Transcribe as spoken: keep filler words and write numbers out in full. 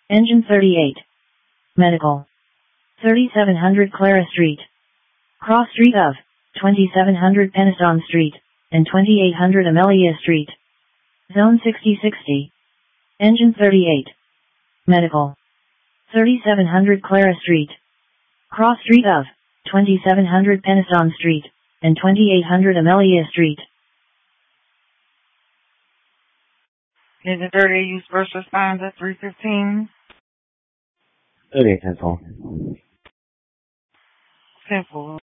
Engine thirty-eight. Medical. thirty-seven hundred Clara Street. Cross Street of, twenty-seven hundred Penistone Street, and twenty-eight hundred Amelia Street. Zone sixty sixty. Engine thirty-eight. Medical. thirty-seven hundred Clara Street. Cross Street of, twenty-seven hundred Penistone Street, and twenty-eight hundred Amelia Street. Engine thirty-eight, use first responder, three fifteen. thirty-eight, ten four. ten four.